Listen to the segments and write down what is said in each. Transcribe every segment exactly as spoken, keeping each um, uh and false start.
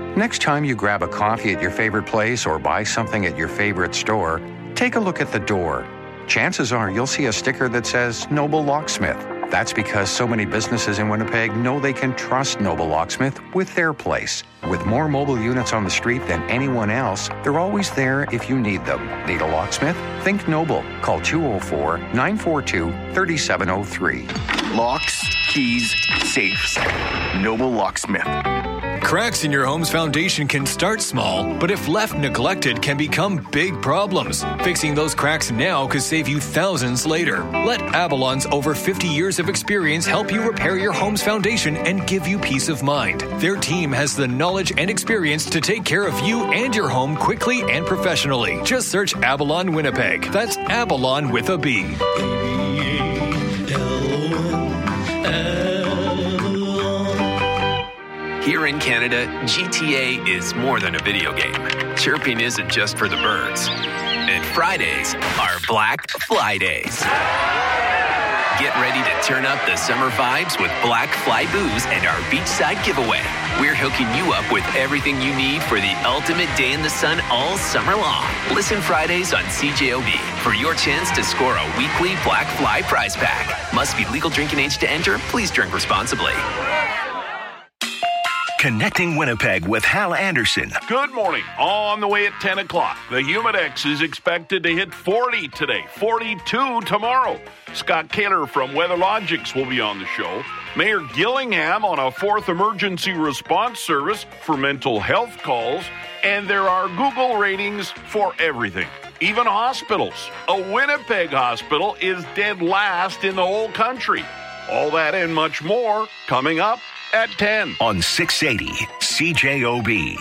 Next time you grab a coffee at your favorite place or buy something at your favorite store, take a look at the door. Chances are you'll see a sticker that says Noble Locksmith. That's because so many businesses in Winnipeg know they can trust Noble Locksmith with their place. With more mobile units on the street than anyone else, they're always there if you need them. Need a locksmith? Think Noble. Call two oh four, nine four two, three seven oh three. Locks, keys, safes. Noble Locksmith. Cracks in your home's foundation can start small, but if left neglected can become big problems. Fixing those cracks now could save you thousands later. Let Avalon's over fifty years of experience help you repair your home's foundation and give you peace of mind. Their team has the knowledge and experience to take care of you and your home quickly and professionally. Just search Avalon Winnipeg. That's Avalon with a B. Here in Canada, G T A is more than a video game. Chirping isn't just for the birds. And Fridays are Black Fly Days. Get ready to turn up the summer vibes with Black Fly Booze and our beachside giveaway. We're hooking you up with everything you need for the ultimate day in the sun all summer long. Listen Fridays on C J O B for your chance to score a weekly Black Fly prize pack. Must be legal drinking age to enter. Please drink responsibly. Connecting Winnipeg with Hal Anderson. Good morning. On the way at ten o'clock, the Humidex is expected to hit forty today, forty-two tomorrow. Scott Kaler from WeatherLogics will be on the show. Mayor Gillingham on a fourth emergency response service for mental health calls. And there are Google ratings for everything, even hospitals. A Winnipeg hospital is dead last in the whole country. All that and much more coming up at ten on six eighty C J O B.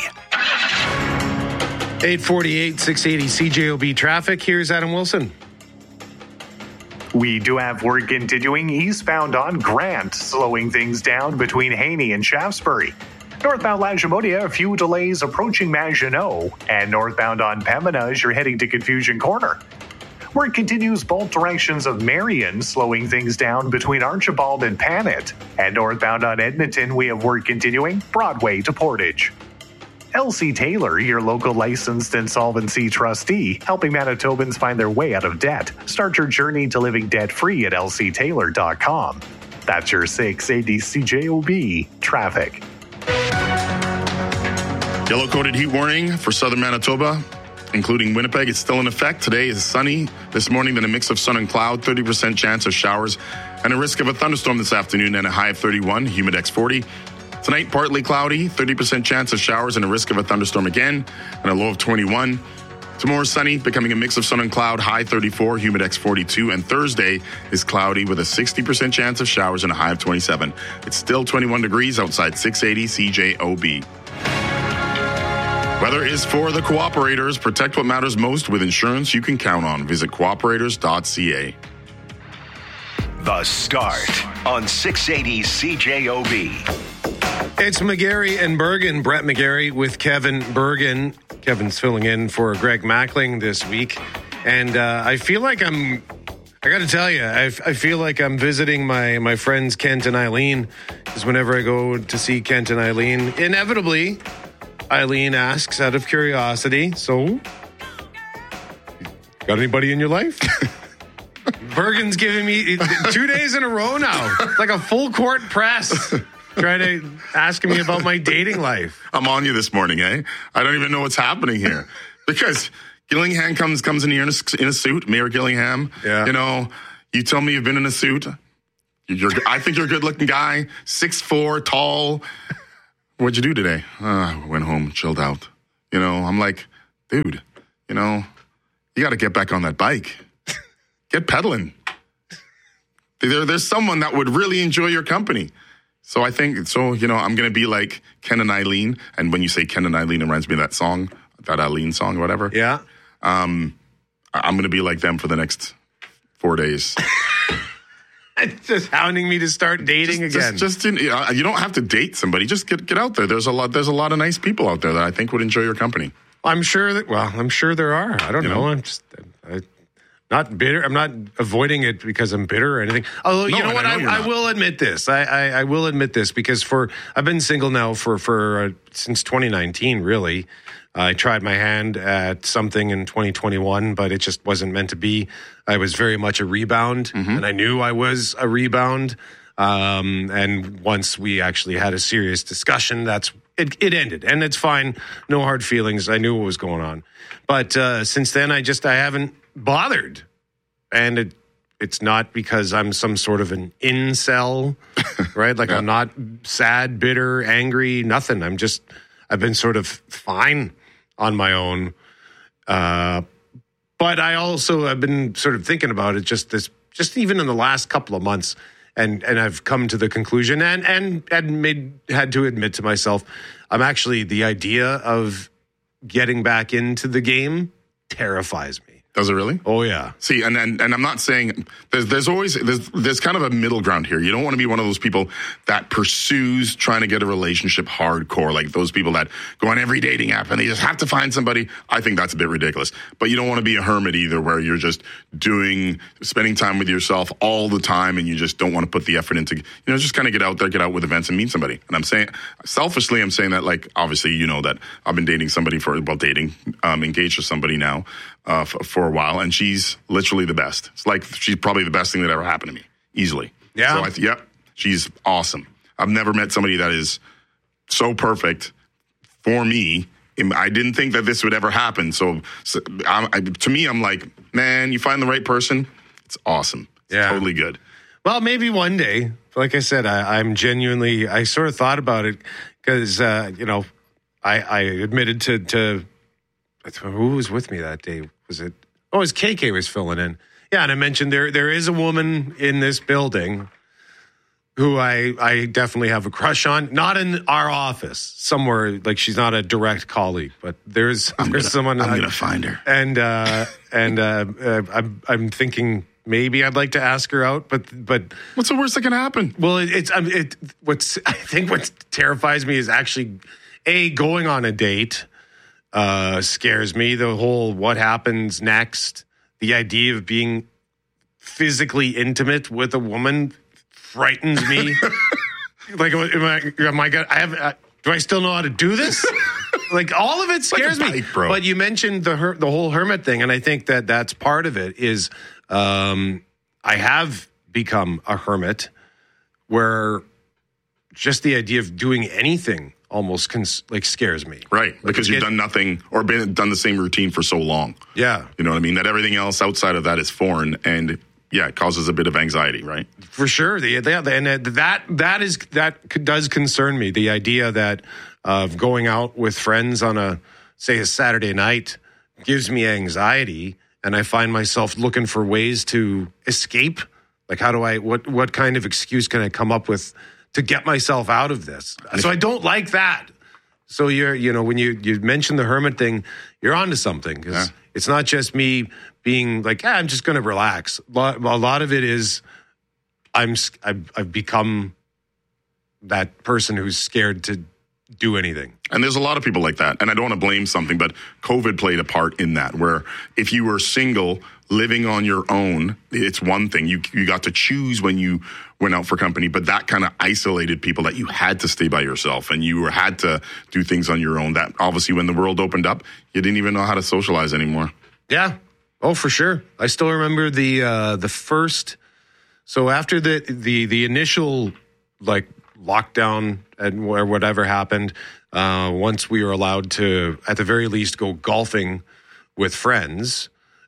eight forty-eight, six eighty C J O B traffic. Here's Adam Wilson. We do have work continuing eastbound on Grant, slowing things down between Haney and Shaftesbury. Northbound Lagimodia, a few delays approaching Maginot, and northbound on Pembina as you're heading to Confusion Corner. Work continues both directions of Marion, slowing things down between Archibald and Panet. And northbound on Edmonton, we have work continuing Broadway to Portage. L C Taylor, your local licensed insolvency trustee, helping Manitobans find their way out of debt. Start your journey to living debt-free at L C Taylor dot com. That's your six eighty C J O B traffic. Yellow-coated heat warning for southern Manitoba, including Winnipeg. It's still in effect. Today is sunny. This morning, then a mix of sun and cloud, thirty percent chance of showers, and a risk of a thunderstorm this afternoon, and a high of thirty-one, Humidex forty. Tonight, partly cloudy, thirty percent chance of showers and a risk of a thunderstorm again, and a low of twenty-one. Tomorrow, sunny, becoming a mix of sun and cloud, high thirty-four, Humidex forty-two, and Thursday is cloudy with a sixty percent chance of showers and a high of twenty-seven. It's still twenty-one degrees outside six eighty C J O B. Weather is for the cooperators. Protect what matters most with insurance you can count on. Visit cooperators dot c a. The Start on six eighty C J O B. It's McGarry and Bergen. Brett McGarry with Kevin Bergen. Kevin's filling in for Greg Mackling this week. And uh, I feel like I'm, I got to tell you, I, I feel like I'm visiting my, my friends Kent and Eileen. Because whenever I go to see Kent and Eileen, inevitably, Eileen asks out of curiosity, so, got anybody in your life? Bergen's giving me two days in a row now. It's like a full court press. Trying to ask me about my dating life. I'm on you this morning, eh? I don't even know what's happening here. Because Gillingham comes comes in here in a, in a suit, Mayor Gillingham. Yeah. You know, you tell me you've been in a suit. You're, I think you're a good-looking guy, six foot four, tall. What'd you do today? Uh, I went home, chilled out. You know, I'm like, dude, you know, you got to get back on that bike. Get pedaling. There, there's someone that would really enjoy your company. So I think, so, you know, I'm going to be like Ken and Eileen. And when you say Ken and Eileen, it reminds me of that song, that Eileen song or whatever. Yeah. Um, I'm going to be like them for the next four days. Just hounding me to start dating just, again. Just, just you, know, you don't have to date somebody. Just get get out there. There's a lot. There's a lot of nice people out there that I think would enjoy your company. I'm sure that. Well, I'm sure there are. I don't You know. know? I'm just. I, not bitter. I'm not avoiding it because I'm bitter or anything. Although, No, you know and what? I I, know I, you're not. will admit this. I, I, I will admit this because for I've been single now for, for uh, since twenty nineteen, really. I tried my hand at something in twenty twenty-one, but it just wasn't meant to be. I was very much a rebound, Mm-hmm. and I knew I was a rebound. Um, and once we actually had a serious discussion, that's it, it ended, and it's fine. No hard feelings. I knew what was going on, but uh, since then, I just I haven't bothered, and it it's not because I'm some sort of an incel, right? Like Yeah. I'm not sad, bitter, angry, nothing. I'm just I've been sort of fine on my own. Uh, but I also have been sort of thinking about it just this, just even in the last couple of months. And, and I've come to the conclusion and, and, and made, had to admit to myself, I'm actually, the idea of getting back into the game terrifies me. Does it really? Oh, yeah. See, and, and and I'm not saying there's there's always there's there's kind of a middle ground here. You don't want to be one of those people that pursues trying to get a relationship hardcore, like those people that go on every dating app and they just have to find somebody. I think that's a bit ridiculous. But you don't want to be a hermit either, where you're just doing spending time with yourself all the time and you just don't want to put the effort into, you know, just kind of get out there, get out with events and meet somebody. And I'm saying selfishly, I'm saying that, like, obviously, you know, that I've been dating somebody for well, dating, um, engaged to somebody now. Uh, f- for a while, and she's literally the best. It's like she's probably the best thing that ever happened to me, easily. Yeah. So I th- yep, she's awesome. I've never met somebody that is so perfect for me. And I didn't think that this would ever happen. So, so I, I, to me, I'm like, man, you find the right person, it's awesome. It's Yeah. totally good. Well, maybe one day. Like I said, I, I'm genuinely, I sort of thought about it because, uh, you know, I, I admitted to, to, who was with me that day? Was it? Oh, it was K K was filling in. Yeah, and I mentioned there there is a woman in this building who I I definitely have a crush on. Not in our office, somewhere like she's not a direct colleague, but there's I'm there's gonna, someone. I'm I- gonna find her. and uh, and uh, uh, I'm I'm thinking maybe I'd like to ask her out, but but What's the worst that can happen? well, it, it's um, it. What's I think what terrifies me is actually a going on a date. Uh, scares me. The whole what happens next, the idea of being physically intimate with a woman frightens me. Like, am I? Am I? Got, I have. Uh, do I still know how to do this? Like, all of it scares like a me. bike, bro. But you mentioned the her, the whole hermit thing, and I think that that's part of it. Is um, I have become a hermit, where just the idea of doing anything almost cons- like scares me. Right, because it- you've done nothing or been done the same routine for so long. Yeah, You know what I mean? That everything else outside of that is foreign, and yeah, it causes a bit of anxiety, right? for sure. The, the, and that that is that c- does concern me. The idea that of going out with friends on a say a Saturday night gives me anxiety, and I find myself looking for ways to escape. Like, how do I? What what kind of excuse can I come up with to get myself out of this? So I don't like that. So you're, you know, when you you mention the hermit thing, you're onto something because Yeah. it's not just me being like, ah, I'm just going to relax. A lot, a lot of it is I'm s- I've, I've become that person who's scared to do anything. And there's a lot of people like that. And I don't want to blame something, but COVID played a part in that, where if you were single, living on your own, it's one thing. You you got to choose when you went out for company, but that kind of isolated people that you had to stay by yourself and you were, had to do things on your own. That obviously when the world opened up, you didn't even know how to socialize anymore. Yeah. Oh, for sure. I still remember the uh, the first. So after the the the initial like lockdown and where whatever happened, uh, once we were allowed to, at the very least, go golfing with friends,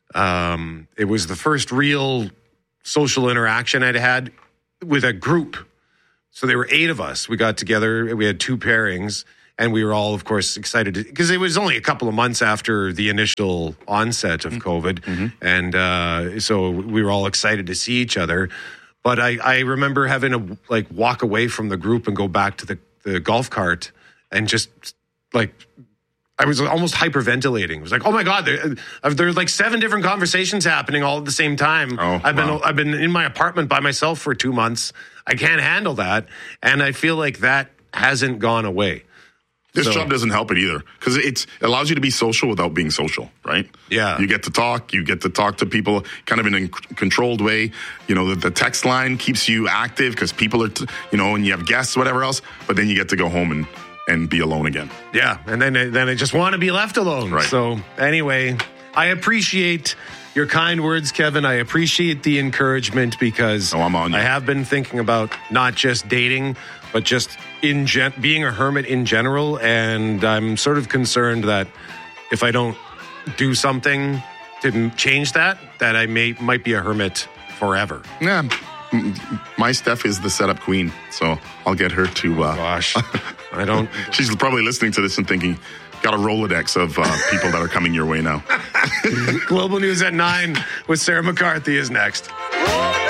um, it was the first real social interaction I'd had with a group. So there were eight of us. We got together. We had two pairings. And we were all, of course, excited because it was only a couple of months after the initial onset of COVID. Mm-hmm. And uh, so we were all excited to see each other. But I, I remember having to like walk away from the group and go back to the, the golf cart and just like, I was almost hyperventilating. It was like, oh my God, there, uh, there's like seven different conversations happening all at the same time. Oh, I've been wow. I've been in my apartment by myself for two months. I can't handle that. And I feel like that hasn't gone away. This So- job doesn't help it either because it allows you to be social without being social, right? Yeah. You get to talk. You get to talk to people kind of in a controlled way. You know, the, the text line keeps you active because people are, t- you know, and you have guests, whatever else. But then you get to go home and, and be alone again. Yeah, and then then I just want to be left alone. Right. So anyway, I appreciate your kind words, Kevin. I appreciate the encouragement because Oh, I'm on you. I have been thinking about not just dating, but just in gen- being a hermit in general. And I'm sort of concerned that if I don't do something to m- change that, that I may might be a hermit forever. Yeah. M- My Steph is the setup queen, so I'll get her to. Uh, Gosh, I don't. she's probably listening to this and thinking, got a Rolodex of uh, people that are coming your way now. Global News at nine with Sarah McCarthy is next.